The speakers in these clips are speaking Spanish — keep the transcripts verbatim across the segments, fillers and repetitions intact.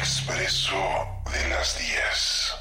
Expreso de las diez.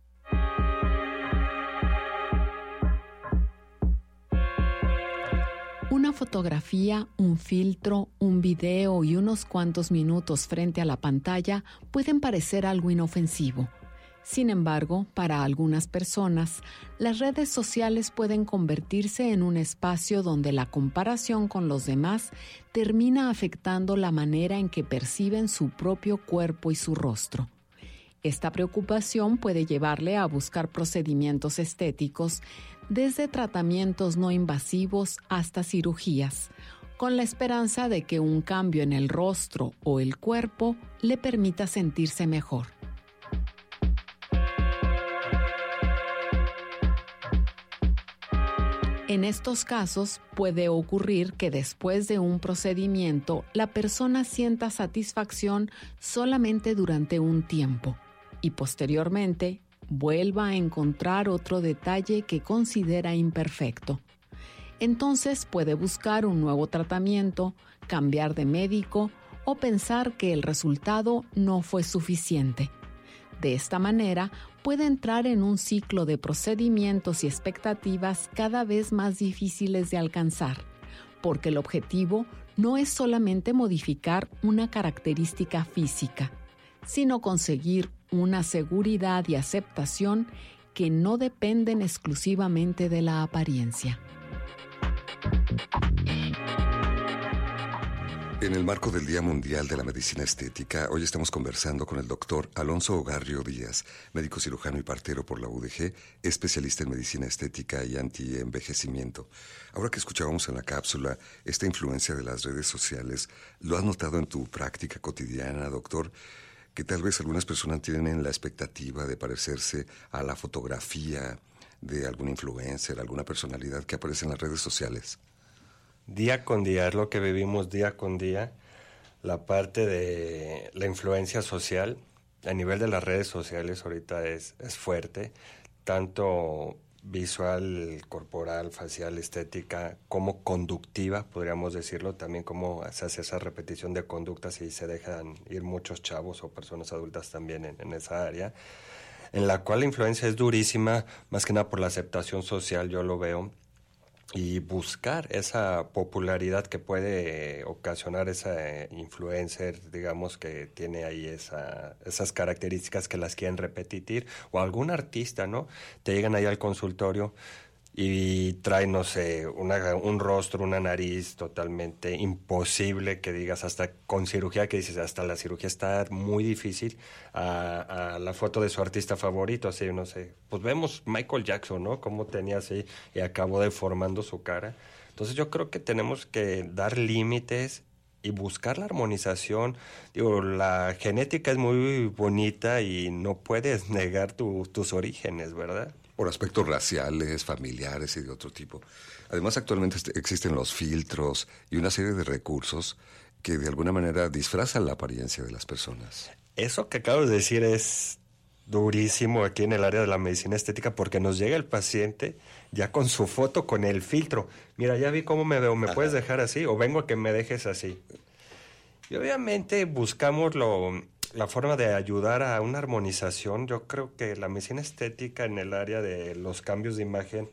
Una fotografía, un filtro, un video y unos cuantos minutos frente a la pantalla pueden parecer algo inofensivo. Sin embargo, para algunas personas, las redes sociales pueden convertirse en un espacio donde la comparación con los demás termina afectando la manera en que perciben su propio cuerpo y su rostro. Esta preocupación puede llevarle a buscar procedimientos estéticos, desde tratamientos no invasivos hasta cirugías, con la esperanza de que un cambio en el rostro o el cuerpo le permita sentirse mejor. En estos casos, puede ocurrir que después de un procedimiento, la persona sienta satisfacción solamente durante un tiempo y posteriormente vuelva a encontrar otro detalle que considera imperfecto. Entonces puede buscar un nuevo tratamiento, cambiar de médico o pensar que el resultado no fue suficiente. De esta manera, puede entrar en un ciclo de procedimientos y expectativas cada vez más difíciles de alcanzar, porque el objetivo no es solamente modificar una característica física, sino conseguir una seguridad y aceptación que no dependen exclusivamente de la apariencia. En el marco del Día Mundial de la Medicina Estética, hoy estamos conversando con el doctor Alonso Ogarrio Díaz, médico cirujano y partero por la U D G, especialista en medicina estética y antienvejecimiento. Ahora que escuchábamos en la cápsula esta influencia de las redes sociales, ¿lo has notado en tu práctica cotidiana, doctor? Que tal vez algunas personas tienen la expectativa de parecerse a la fotografía de algún influencer, alguna personalidad que aparece en las redes sociales. Día con día, es lo que vivimos día con día, la parte de la influencia social a nivel de las redes sociales ahorita es, es fuerte, tanto visual, corporal, facial, estética, como conductiva, podríamos decirlo, también cómo se hace esa repetición de conductas y se dejan ir muchos chavos o personas adultas también en, en esa área, en la cual la influencia es durísima, más que nada por la aceptación social, yo lo veo, y buscar esa popularidad que puede ocasionar esa influencer, digamos, que tiene ahí esa, esas características que las quieren repetir, o algún artista, ¿no? Te llegan ahí al consultorio y traen, no sé, una, un rostro, una nariz totalmente imposible, que digas, hasta con cirugía, que dices, hasta la cirugía está muy difícil, a, a la foto de su artista favorito, así, no sé, pues vemos Michael Jackson, ¿no? Cómo tenía así y acabó deformando su cara. Entonces yo creo que tenemos que dar límites y buscar la armonización. Digo, la genética es muy bonita y no puedes negar tu, tus orígenes, ¿verdad? Por aspectos raciales, familiares y de otro tipo. Además, actualmente existen los filtros y una serie de recursos que de alguna manera disfrazan la apariencia de las personas. Eso que acabo de decir es durísimo aquí en el área de la medicina estética, porque nos llega el paciente ya con su foto, con el filtro. Mira, ya vi cómo me veo, ¿me Ajá. puedes dejar así? O vengo a que me dejes así. Y obviamente buscamos lo... la forma de ayudar a una armonización. Yo creo que la medicina estética en el área de los cambios de imagen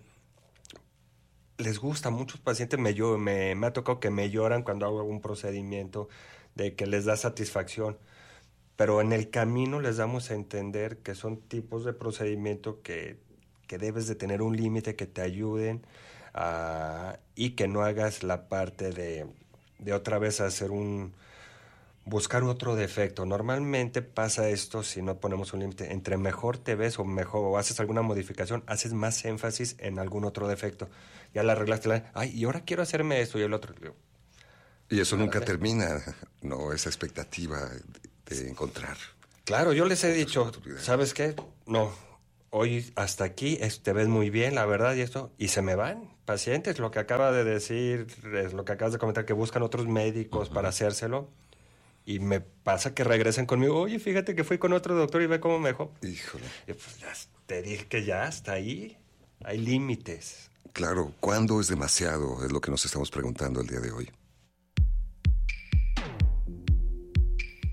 les gusta. Muchos pacientes me, yo, me, me ha tocado que me lloran cuando hago algún procedimiento, de que les da satisfacción. Pero en el camino les damos a entender que son tipos de procedimiento que, que debes de tener un límite, que te ayuden a, y que no hagas la parte de, de otra vez hacer un... buscar otro defecto. Normalmente pasa esto si no ponemos un límite. Entre mejor te ves o mejor o haces alguna modificación, haces más énfasis en algún otro defecto. Ya la arreglaste, la, ay, y ahora quiero hacerme esto y el otro. Y eso nunca hacer? termina, no, esa expectativa de encontrar. Claro, yo les he dicho, ¿sabes qué? No, hoy hasta aquí te ves muy bien, la verdad, y esto, y se me van pacientes, lo que acaba de decir, es lo que acabas de comentar, que buscan otros médicos uh-huh. para hacérselo. Y me pasa que regresen conmigo, oye, fíjate que fui con otro doctor y ve cómo me dejó. Híjole. Y pues ya te dije que ya hasta ahí hay límites. Claro, ¿cuándo es demasiado? Es lo que nos estamos preguntando el día de hoy.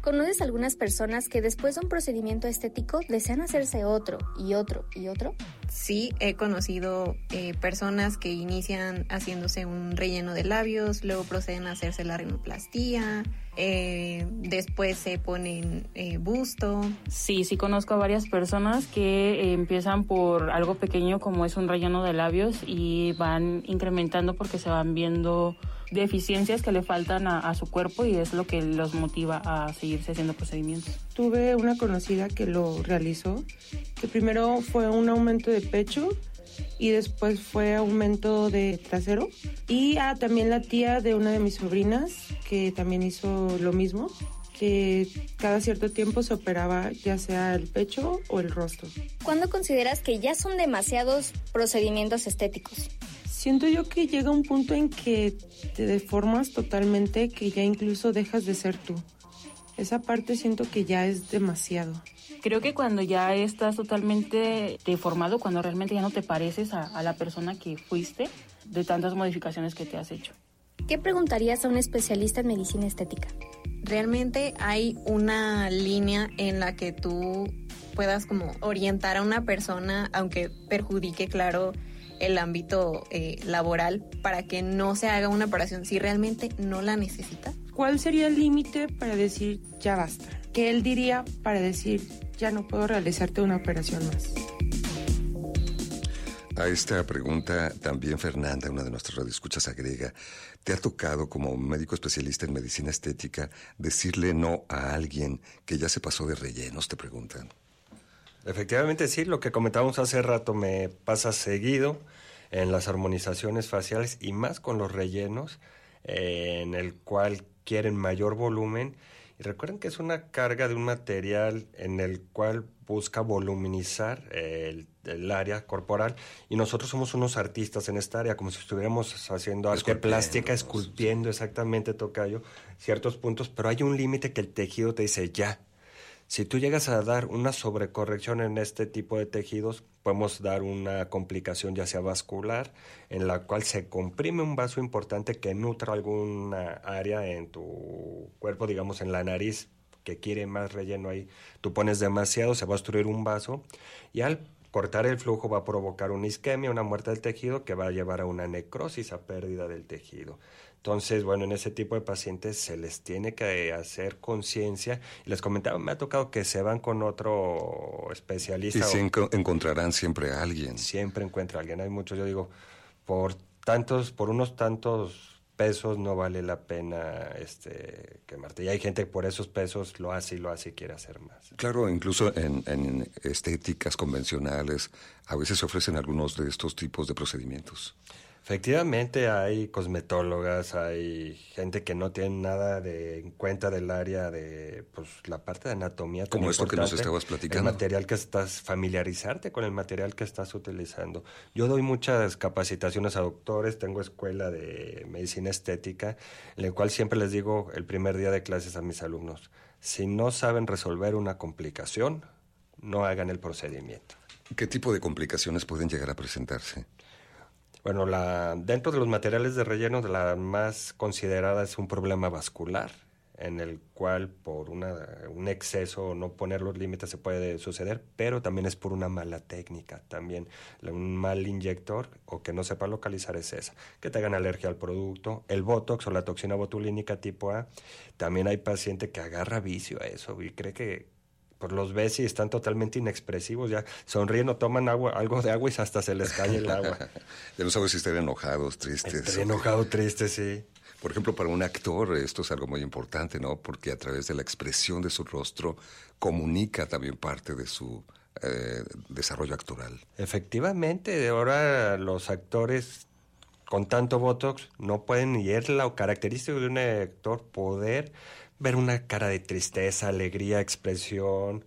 ¿Conoces algunas personas que después de un procedimiento estético desean hacerse otro y otro y otro? Sí, he conocido eh, personas que inician haciéndose un relleno de labios, luego proceden a hacerse la rinoplastia, eh, después se ponen eh, busto. Sí, sí conozco a varias personas que eh, empiezan por algo pequeño como es un relleno de labios y van incrementando porque se van viendo deficiencias que le faltan a, a su cuerpo y es lo que los motiva a seguirse haciendo procedimientos. Tuve una conocida que lo realizó, que primero fue un aumento de pecho y después fue aumento de trasero. Y ah, también la tía de una de mis sobrinas que también hizo lo mismo, que cada cierto tiempo se operaba ya sea el pecho o el rostro. ¿Cuándo consideras que ya son demasiados procedimientos estéticos? Siento yo que llega un punto en que te deformas totalmente, que ya incluso dejas de ser tú. Esa parte siento que ya es demasiado. Creo que cuando ya estás totalmente deformado, cuando realmente ya no te pareces a, a la persona que fuiste, de tantas modificaciones que te has hecho. ¿Qué preguntarías a un especialista en medicina estética? Realmente hay una línea en la que tú puedas como orientar a una persona, aunque perjudique, claro, el ámbito eh, laboral, para que no se haga una operación si realmente no la necesita. ¿Cuál sería el límite para decir ya basta? ¿Qué él diría para decir ya no puedo realizarte una operación más? A esta pregunta también Fernanda, una de nuestras radioescuchas, agrega: ¿te ha tocado como médico especialista en medicina estética decirle no a alguien que ya se pasó de rellenos? Te preguntan. Efectivamente sí, lo que comentábamos hace rato me pasa seguido en las armonizaciones faciales y más con los rellenos, eh, en el cual quieren mayor volumen. Y recuerden que es una carga de un material en el cual busca voluminizar el, el área corporal y nosotros somos unos artistas en esta área, como si estuviéramos haciendo arte plástica, esculpiendo exactamente, tocayo, ciertos puntos, pero hay un límite que el tejido te dice ya. Si tú llegas a dar una sobrecorrección en este tipo de tejidos, podemos dar una complicación ya sea vascular, en la cual se comprime un vaso importante que nutra alguna área en tu cuerpo, digamos en la nariz, que quiere más relleno ahí. Tú pones demasiado, se va a obstruir un vaso y al cortar el flujo va a provocar una isquemia, una muerte del tejido que va a llevar a una necrosis, a pérdida del tejido. Entonces, bueno, en ese tipo de pacientes se les tiene que hacer conciencia. Y les comentaba, me ha tocado que se van con otro especialista. Y si enco- encontrarán siempre a alguien. Siempre encuentra a alguien. Hay muchos, yo digo, por tantos, por unos tantos pesos no vale la pena este quemarte. Y hay gente que por esos pesos lo hace y lo hace y quiere hacer más. Claro, incluso en, en estéticas convencionales a veces se ofrecen algunos de estos tipos de procedimientos. Efectivamente hay cosmetólogas, hay gente que no tiene nada de en cuenta del área de pues la parte de anatomía. Como esto que nos estabas platicando. El material que estás, familiarizarte con el material que estás utilizando. Yo doy muchas capacitaciones a doctores, tengo escuela de medicina estética, en la cual siempre les digo el primer día de clases a mis alumnos, si no saben resolver una complicación, no hagan el procedimiento. ¿Qué tipo de complicaciones pueden llegar a presentarse? Bueno, la, dentro de los materiales de relleno, la más considerada es un problema vascular, en el cual por una, un exceso o no poner los límites se puede suceder, pero también es por una mala técnica. También un mal inyector o que no sepa localizar es esa, que te hagan alergia al producto. El Botox o la toxina botulínica tipo A, también hay paciente que agarra vicio a eso y cree que pues los ves y están totalmente inexpresivos, ya sonríen o toman agua, algo de agua y hasta se les cae el agua. Ya no sabes si están enojados, tristes. Estoy enojado, triste, sí. Por ejemplo, para un actor esto es algo muy importante, ¿no? Porque a través de la expresión de su rostro comunica también parte de su eh, desarrollo actoral. Efectivamente, ahora los actores con tanto Botox no pueden, y es la característica de un actor poder ver una cara de tristeza, alegría, expresión,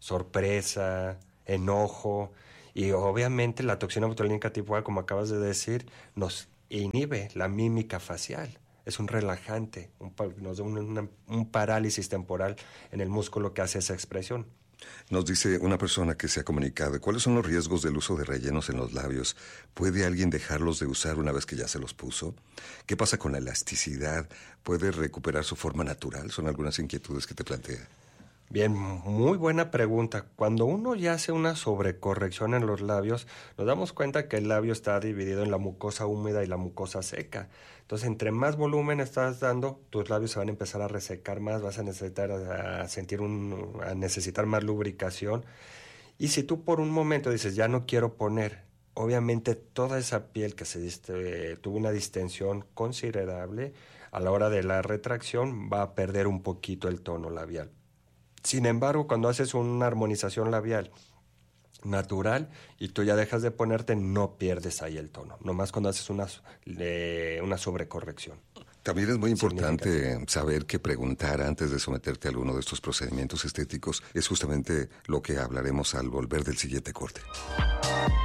sorpresa, enojo. Y obviamente la toxina botulínica tipo A, como acabas de decir, nos inhibe la mímica facial. Es un relajante, un, nos da un, una, un parálisis temporal en el músculo que hace esa expresión. Nos dice una persona que se ha comunicado, ¿cuáles son los riesgos del uso de rellenos en los labios? ¿Puede alguien dejarlos de usar una vez que ya se los puso? ¿Qué pasa con la elasticidad? ¿Puede recuperar su forma natural? Son algunas inquietudes que te plantea. Bien, muy buena pregunta. Cuando uno ya hace una sobrecorrección en los labios, nos damos cuenta que el labio está dividido en la mucosa húmeda y la mucosa seca. Entonces, entre más volumen estás dando, tus labios se van a empezar a resecar más, vas a necesitar a sentir un, a necesitar más lubricación. Y si tú por un momento dices, ya no quiero poner, obviamente toda esa piel que se diste, tuvo una distensión considerable, a la hora de la retracción va a perder un poquito el tono labial. Sin embargo, cuando haces una armonización labial natural y tú ya dejas de ponerte, no pierdes ahí el tono. Nomás cuando haces una, eh, una sobrecorrección. También es muy importante saber que preguntar antes de someterte a alguno de estos procedimientos estéticos es justamente lo que hablaremos al volver del siguiente corte.